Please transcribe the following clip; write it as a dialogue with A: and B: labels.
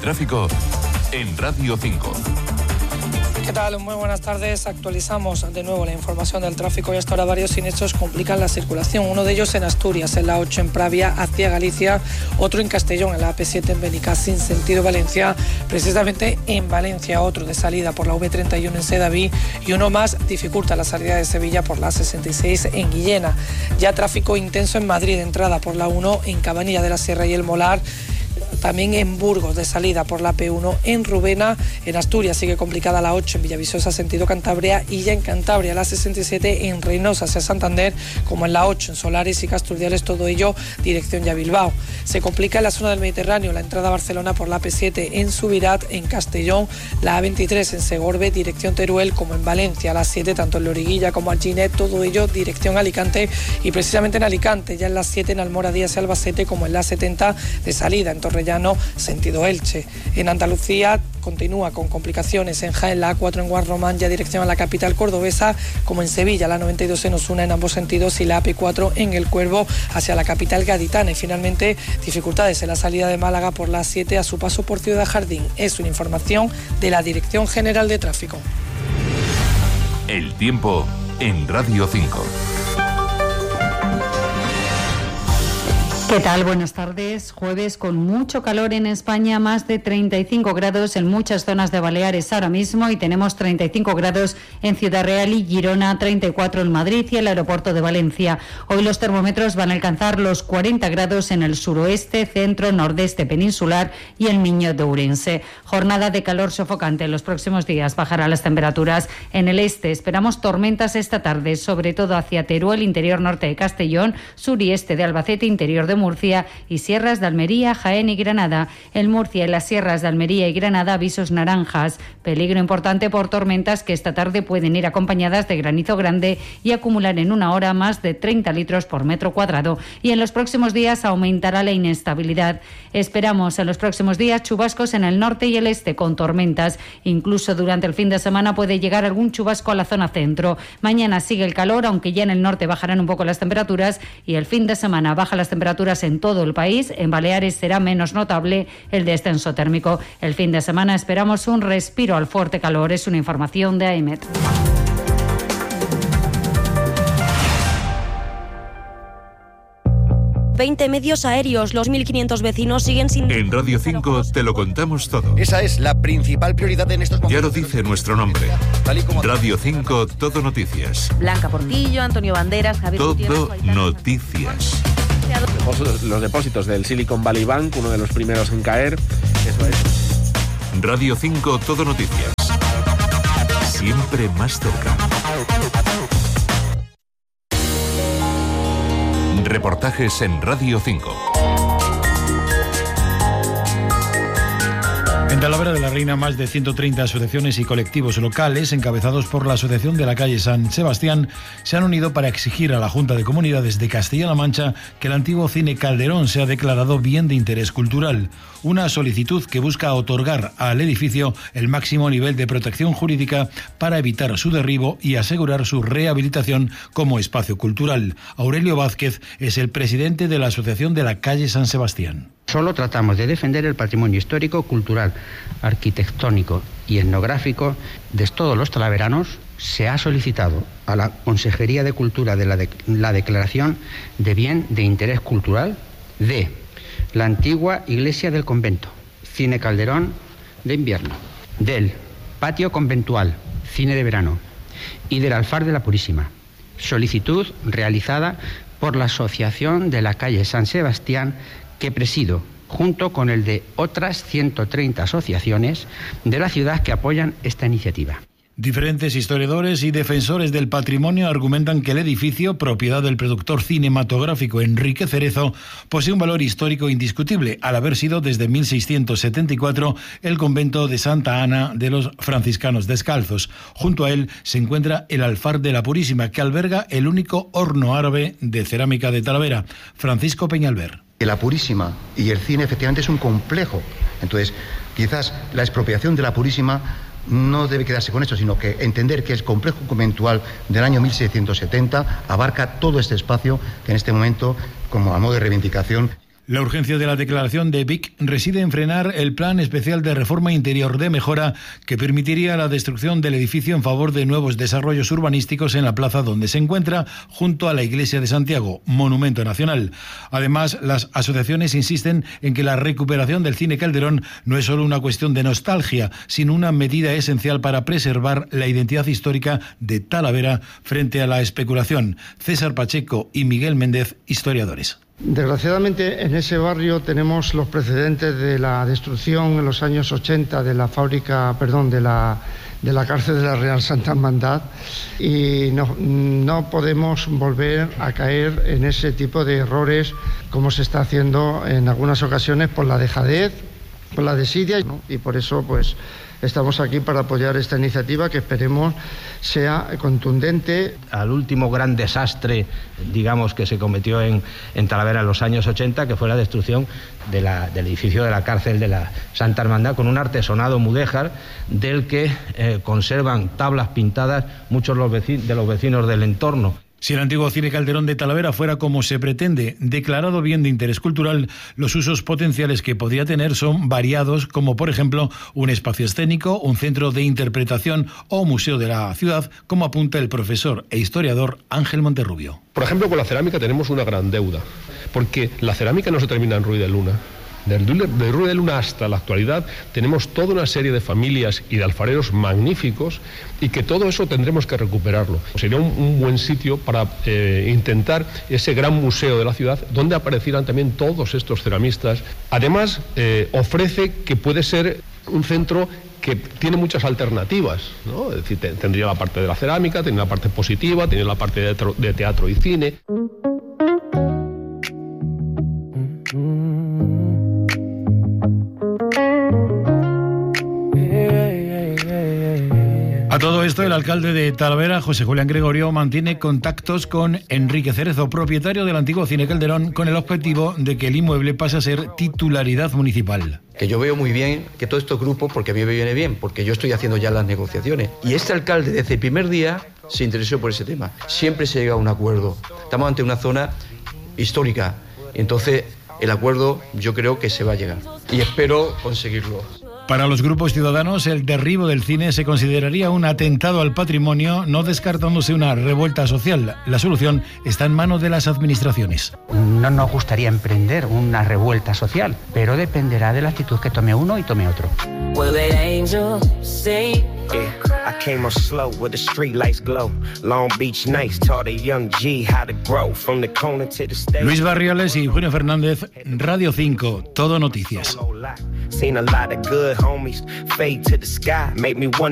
A: tráfico en Radio 5.
B: ¿Qué tal? Muy buenas tardes. Actualizamos de nuevo la información del tráfico y hasta ahora varios siniestros complican la circulación. Uno de ellos en Asturias, en la 8 en Pravia hacia Galicia, otro en Castellón, en la AP7 en Benicassim, sentido Valencia, precisamente en Valencia, otro de salida por la V31 en Sedaví y uno más dificulta la salida de Sevilla por la 66 en Guillena. Ya tráfico intenso en Madrid, entrada por la 1 en Cabanilla de la Sierra y el Molar. También en Burgos, de salida por la P1 en Rubena. En Asturias sigue complicada la 8 en Villavisosa, sentido Cantabria, y ya en Cantabria la 67 en Reynosa hacia Santander, como en la 8 en Solares y Casturdiales, todo ello dirección ya Bilbao. Se complica en la zona del Mediterráneo, la entrada a Barcelona por la P7 en Subirat, en Castellón, la A23 en Segorbe, dirección Teruel, como en Valencia, la 7 tanto en Loriguilla como Alginet, todo ello dirección Alicante, y precisamente en Alicante, ya en la 7 en Almoradías y Albacete, como en la 70 de salida en Torrellano, sentido Elche. En Andalucía continúa con complicaciones en Jaén, la A4 en Guarromán, ya dirección a la capital cordobesa, como en Sevilla, la 92 en Osuna en ambos sentidos y la AP4 en El Cuervo hacia la capital gaditana. Y finalmente dificultades en la salida de Málaga por la 7 a su paso por Ciudad Jardín. Es una información de la Dirección General de Tráfico.
A: El tiempo en Radio 5.
C: ¿Qué tal? Buenas tardes. Jueves con mucho calor en España, más de 35 grados en muchas zonas de Baleares ahora mismo y tenemos 35 grados en Ciudad Real y Girona, 34 en Madrid y el aeropuerto de Valencia. Hoy los termómetros van a alcanzar los 40 grados en el suroeste, centro, nordeste peninsular y el Miño de Ourense. Jornada de calor sofocante. En los próximos días bajarán las temperaturas en el este. Esperamos tormentas esta tarde, sobre todo hacia Teruel, interior norte de Castellón, sur y este de Albacete, interior de Murcia y sierras de Almería, Jaén y Granada. En Murcia y las sierras de Almería y Granada avisos naranjas. Peligro importante por tormentas que esta tarde pueden ir acompañadas de granizo grande y acumular en una hora más de 30 litros por metro cuadrado. Y en los próximos días aumentará la inestabilidad. Esperamos en los próximos días chubascos en el norte y el este con tormentas. Incluso durante el fin de semana puede llegar algún chubasco a la zona centro. Mañana sigue el calor, aunque ya en el norte bajarán un poco las temperaturas y el fin de semana bajan las temperaturas en todo el país. En Baleares será menos notable el descenso térmico. El fin de semana esperamos un respiro al fuerte calor. Es una información de AEMET.
D: ...20 medios aéreos, los 1.500 vecinos siguen sin...
A: En Radio 5 te lo contamos todo.
E: Esa es la principal prioridad en estos momentos.
A: Ya lo dice nuestro nombre. Radio 5, Todo Noticias.
D: Blanca Portillo, Antonio Banderas, Javier
A: Todo Noticias.
F: Los depósitos del Silicon Valley Bank, uno de los primeros en caer. Eso es.
A: Radio 5, Todo Noticias. Siempre más cerca. Reportajes en Radio 5.
G: En Talavera de la Reina, más de 130 asociaciones y colectivos locales, encabezados por la Asociación de la Calle San Sebastián, se han unido para exigir a la Junta de Comunidades de Castilla-La Mancha que el antiguo Cine Calderón sea declarado bien de interés cultural. Una solicitud que busca otorgar al edificio el máximo nivel de protección jurídica para evitar su derribo y asegurar su rehabilitación como espacio cultural. Aurelio Vázquez es el presidente de la Asociación de la Calle San Sebastián.
H: Solo tratamos de defender el patrimonio histórico, cultural, arquitectónico y etnográfico de todos los talaveranos. Se ha solicitado a la Consejería de Cultura de la declaración de bien de interés cultural de la antigua iglesia del convento, Cine Calderón de invierno, del patio conventual, cine de verano, y del alfar de la Purísima. Solicitud realizada por la Asociación de la Calle San Sebastián, que presido, junto con el de otras 130 asociaciones de la ciudad que apoyan esta iniciativa.
G: Diferentes historiadores y defensores del patrimonio argumentan que el edificio, propiedad del productor cinematográfico Enrique Cerezo, posee un valor histórico indiscutible, al haber sido desde 1674 el convento de Santa Ana de los franciscanos descalzos. Junto a él se encuentra el alfar de la Purísima, que alberga el único horno árabe de cerámica de Talavera. Francisco Peñalver.
I: La Purísima y el cine efectivamente es un complejo. Entonces, quizás la expropiación de la Purísima no debe quedarse con esto, sino que entender que el complejo conventual del año 1670 abarca todo este espacio que en este momento, como a modo de reivindicación.
G: La urgencia de la declaración de Vic reside en frenar el plan especial de reforma interior de mejora que permitiría la destrucción del edificio en favor de nuevos desarrollos urbanísticos en la plaza donde se encuentra, junto a la Iglesia de Santiago, monumento nacional. Además, las asociaciones insisten en que la recuperación del Cine Calderón no es solo una cuestión de nostalgia, sino una medida esencial para preservar la identidad histórica de Talavera frente a la especulación. César Pacheco y Miguel Méndez, historiadores.
J: Desgraciadamente en ese barrio tenemos los precedentes de la destrucción en los años 80 de la de la cárcel de la Real Santa Hermandad y no podemos volver a caer en ese tipo de errores como se está haciendo en algunas ocasiones por la dejadez, por la desidia, ¿no? Y por eso pues estamos aquí para apoyar esta iniciativa que esperemos sea contundente.
H: Al último gran desastre, digamos, que se cometió en Talavera en los años 80, que fue la destrucción del edificio de la cárcel de la Santa Hermandad, con un artesonado mudéjar del que conservan tablas pintadas muchos de los vecinos del entorno.
G: Si el antiguo Cine Calderón de Talavera fuera como se pretende, declarado bien de interés cultural, los usos potenciales que podría tener son variados, como por ejemplo un espacio escénico, un centro de interpretación o museo de la ciudad, como apunta el profesor e historiador Ángel Monterrubio.
K: Por ejemplo, con la cerámica tenemos una gran deuda, porque la cerámica no se termina en Ruiz de Luna. De Ruiz de Luna hasta la actualidad tenemos toda una serie de familias y de alfareros magníficos y que todo eso tendremos que recuperarlo. Sería un buen sitio para intentar ese gran museo de la ciudad donde aparecieran también todos estos ceramistas. Además, ofrece que puede ser un centro que tiene muchas alternativas, ¿no? Es decir, tendría la parte de la cerámica, tendría la parte positiva, tendría la parte de teatro y cine.
G: A todo esto, el alcalde de Talavera, José Julián Gregorio, mantiene contactos con Enrique Cerezo, propietario del antiguo Cine Calderón, con el objetivo de que el inmueble pase a ser titularidad municipal.
L: Que yo veo muy bien que todos estos grupos, porque a mí me viene bien, porque yo estoy haciendo ya las negociaciones. Y este alcalde, desde el primer día, se interesó por ese tema. Siempre se llega a un acuerdo. Estamos ante una zona histórica. Entonces, el acuerdo yo creo que se va a llegar. Y espero conseguirlo.
G: Para los grupos ciudadanos, el derribo del cine se consideraría un atentado al patrimonio, no descartándose una revuelta social. La solución está en manos de las administraciones.
H: No nos gustaría emprender una revuelta social, pero dependerá de la actitud que tome uno y tome otro.
M: I came on slow with the street lights glow. Long Beach nights taught a young G how to grow from the corner to the stage.
G: Luis Barrioles y Julio Fernández, Radio 5, Todo Noticias.
M: Seen a lot of good homies fade to the sky, make me wonder